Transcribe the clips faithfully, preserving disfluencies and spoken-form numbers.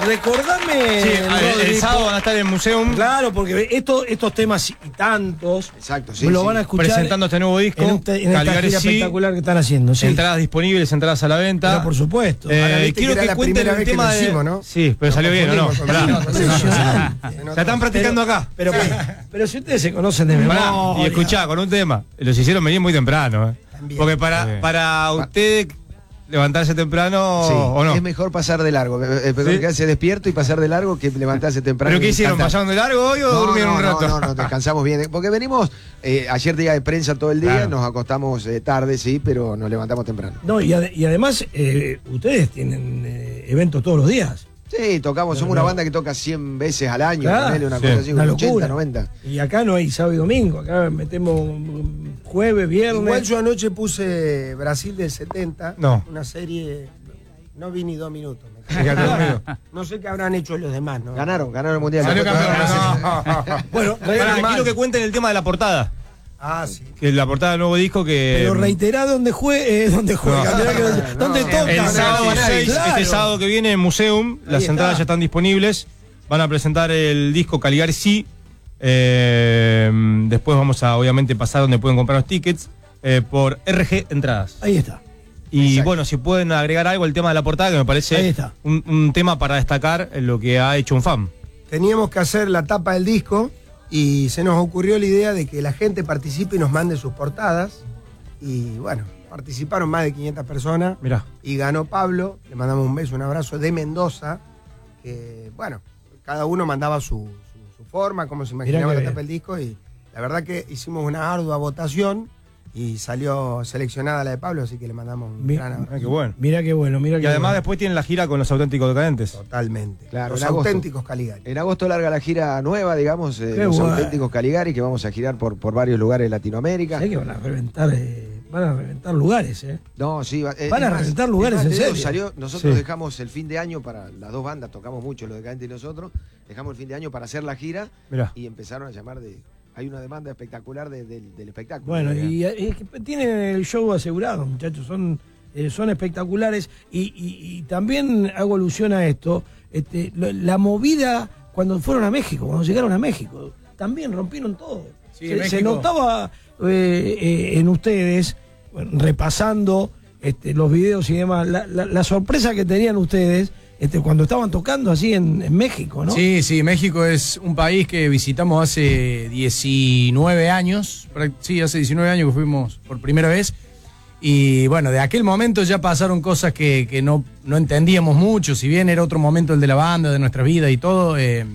recordame. Sí, el, el sábado van a estar en el Museum. Claro, porque esto, estos temas y tantos. Exacto, sí. Lo sí. van a escuchar. Presentando este nuevo disco. En, un te, en esta Caligari gira sí, espectacular que están haciendo. Sí. Entradas disponibles, entradas a la venta. Pero por supuesto. Eh, Ahora, viste quiero que, que, era cuenten la el primera tema vez que lo de. hicimos, ¿no? Sí, pero Nos salió bien, ¿o no? confundimos con- Impresionante. La están practicando Pero- acá. Pero, pero, pero si ustedes se conocen de Pará, memoria. y escuchá, con un tema. Los hicieron venir muy temprano. ¿eh? También. Porque para, Sí. para usted levantarse temprano Sí, o no. es mejor pasar de largo, eh, perdón, ¿Sí? quedarse despierto y pasar de largo que levantarse temprano. ¿Pero qué y hicieron? cantar. ¿Pasaron de largo hoy o No, durmieron no, un rato? No, no, no, descansamos bien. Porque venimos, eh, ayer día de prensa todo el día, Claro. nos acostamos eh, tarde, sí, pero nos levantamos temprano. No, y, ade- y además, eh, ustedes tienen eh, eventos todos los días. Sí, tocamos, somos No, una no. banda que toca cien veces al año, Claro, ponele una sí. cosa así, Una ochenta, locura. noventa. Y acá no hay sábado y domingo. Acá metemos mm, jueves, viernes. Igual yo anoche puse Brasil del setenta, No. una serie, no vi ni dos minutos. me Se quedó dormido. No sé qué habrán hecho los demás, ¿no? Ganaron, ganaron el mundial. Salió Después campeón. tocaron- No. Bueno, Pará, re- quiero que cuenten el tema de la portada. Ah, sí. Que la portada del nuevo disco que. pero reiterá dónde juegue, eh, dónde juega, No. mirá que- dónde no. toca. El ¿no? sábado Claro. seis, este sábado que viene en Museum, las está. entradas ya están disponibles. Van a presentar el disco Caligari sí. Eh, después vamos a obviamente pasar donde pueden comprar los tickets eh, por R G Entradas. Ahí está. Y Exacto. bueno, si pueden agregar algo al tema de la portada, que me Ahí parece está. un, un tema para destacar en lo que ha hecho un fan. Teníamos que hacer la tapa del disco y se nos ocurrió la idea de que la gente participe y nos mande sus portadas. Y bueno, participaron más de quinientas personas Mirá. y ganó Pablo. Le mandamos un beso, un abrazo de Mendoza. Que bueno, cada uno mandaba su, su, su forma, cómo se imaginaba qué la bien. tapa del disco. Y la verdad que hicimos una ardua votación y salió seleccionada la de Pablo, así que le mandamos un Mi- gran abrazo. Ah, qué bueno. Mirá qué bueno, mirá Y qué además bueno. después tienen la gira con los auténticos decadentes. Totalmente. Claro, Los en agosto. auténticos Caligari. En agosto larga la gira nueva, digamos, eh, Qué los bueno. auténticos Caligari, que vamos a girar por, por varios lugares de Latinoamérica. Sé que van a reventar, eh, van a reventar lugares, ¿eh? No, sí, va- eh, Van a es más, reventar lugares, es más, en te digo, serio. salió, nosotros Sí. dejamos el fin de año para las dos bandas, tocamos mucho los Decadentes y nosotros, dejamos el fin de año para hacer la gira Mirá. y empezaron a llamar de. Hay una demanda espectacular de- del- del espectáculo. Bueno, digamos. y, eh, es que tienen el show asegurado, muchachos, son, eh, son espectaculares. Y, y- y también hago alusión a esto, este, lo- la movida cuando fueron a México, cuando llegaron a México, también rompieron todo. Sí, se, se México. notaba eh, eh, en ustedes, bueno, repasando este, los videos y demás, la, la- la sorpresa que tenían ustedes este, cuando estaban tocando así en, en México, ¿no? Sí, sí, México es un país que visitamos hace diecinueve años, prac- sí, hace diecinueve años que fuimos por primera vez, y bueno, de aquel momento ya pasaron cosas que, que no, no entendíamos mucho, si bien era otro momento el de la banda, de nuestra vida y todo, eh,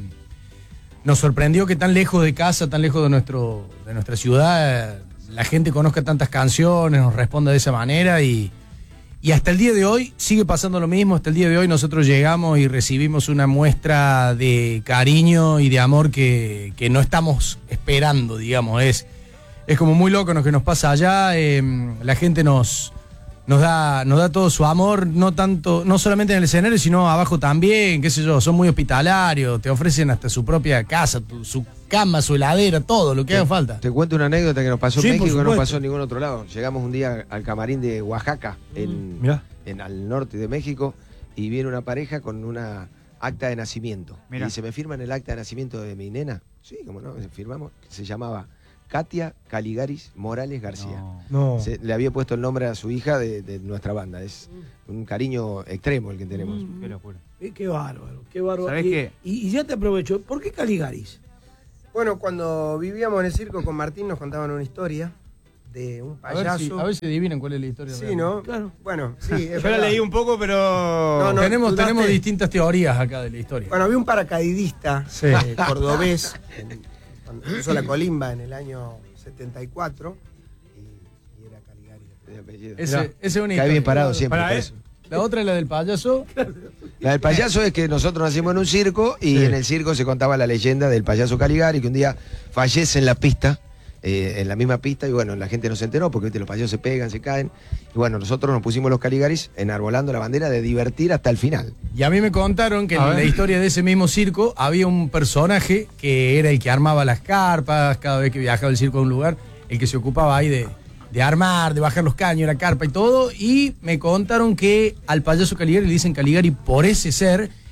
nos sorprendió que tan lejos de casa, tan lejos de, nuestro, de nuestra ciudad, eh, la gente conozca tantas canciones, nos responda de esa manera y... Y hasta el día de hoy sigue pasando lo mismo. Hasta el día de hoy nosotros llegamos y recibimos una muestra de cariño y de amor que, que no estamos esperando, digamos. Es, es como muy loco lo que nos pasa allá. Eh, la gente nos, nos, da, nos da todo su amor, no tanto, no solamente en el escenario, sino abajo también, qué sé yo, son muy hospitalarios, te ofrecen hasta su propia casa, tu- su cama, su heladera, todo lo que haga falta. Te cuento una anécdota que nos pasó Sí, en por México, que no supuesto. pasó en ningún otro lado. Llegamos un día al camarín de Oaxaca, en, Mirá. en al norte de México, y viene una pareja con una acta de nacimiento. Mirá. Y dice, ¿me firman el acta de nacimiento de mi nena? Sí, como no, firmamos. Se llamaba Katia Caligaris Morales García. No. Se- le había puesto el nombre a su hija de, de nuestra banda. Es un cariño extremo el que tenemos. Qué locura. Eh, Qué bárbaro, qué bárbaro. ¿Sabés y, qué? y- y ya te aprovecho, ¿por qué Caligaris? Bueno, cuando vivíamos en el circo con Martín nos contaban una historia de un A ver, payaso. si, a ver si adivinan cuál es la historia. Sí, real. ¿no? Claro. Bueno, sí, es Yo la verdad. leí un poco, pero. No, no. tenemos, dudaste. tenemos distintas teorías acá de la historia. Bueno, había un paracaidista Sí. eh, cordobés en- cuando hizo la colimba en el año setenta y cuatro y, y era Caligari. De apellido. Ese, Mirá. ese es una Cae historia. bien parado siempre. Para por eso. eso. La otra es la del payaso. La del payaso es que nosotros nacimos en un circo y Sí. en el circo se contaba la leyenda del payaso Caligari, que un día fallece en la pista, eh, en la misma pista, y bueno, la gente no se enteró porque ¿viste? Los payasos se pegan, se caen. Y bueno, nosotros nos pusimos los Caligaris enarbolando la bandera de divertir hasta el final. Y a mí me contaron que A en ver. la historia de ese mismo circo había un personaje que era el que armaba las carpas cada vez que viajaba el circo a un lugar, el que se ocupaba ahí de, de armar, de bajar los caños, la carpa y todo. Y me contaron que al payaso Caligari le dicen Caligari por ese ser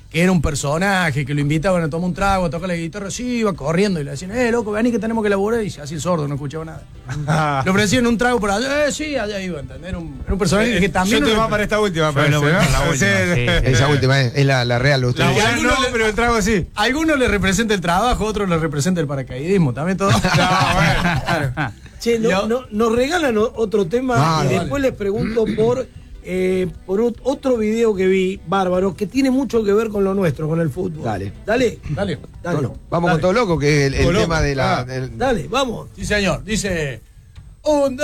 que era un personaje, que lo invitaban a tomar un trago, a tocar la guitarra, sí, iba corriendo y le decían, eh, loco, vení que tenemos que laburar, y se hacía el sordo, no escuchaba nada. Le ofrecían un trago por allá, eh, sí, allá iba, ¿entendés? Era un, era un personaje Eh, que también... Yo te no va le- para esta última, parece, lo voy ¿no? para la última, Sí, sí. Esa última es, es la, la real. Usted La dice. buena no, pero el trago sí. A algunos le representa el trabajo, a otros le representa el paracaidismo, también todo. No, bueno. Claro. Che, no, Yo- no- nos regalan o- otro tema Vale, y vale. después les pregunto por, eh, por ot- otro video que vi, bárbaro, que tiene mucho que ver con lo nuestro, con el fútbol. Dale. Dale. Dale. Dale. Bueno, vamos Dale. con todo loco, que es el, el Todo loco. tema de la. Ah. del- Dale, vamos. Sí, señor. Dice... Un,